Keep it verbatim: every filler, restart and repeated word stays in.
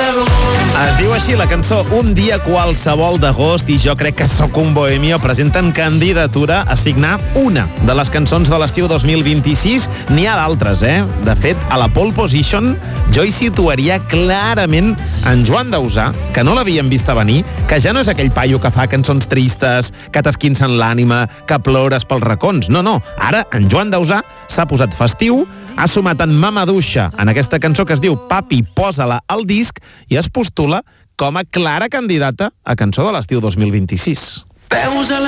Es diu així la cançó Un dia qualsevol d'agost i Jo crec que sóc un bohemio presenten candidatura a signar una de les cançons de l'estiu dos mil vint-i-sis. N'hi ha d'altres, eh? De fet, a la pole position jo hi situaria clarament en Joan Dausà, que no l'havíem vist a venir, que ja no és aquell paio que fa cançons tristes, que t'esquincen l'ànima, que plores pels racons. No, no. Ara, en Joan Dausà s'ha posat festiu, ha sumat en Mamaduixa en aquesta cançó que es diu Papi, posa-la al disc i es postula com a clara candidata a cançó de l'estiu dos mil vint-i-sis. Peus a la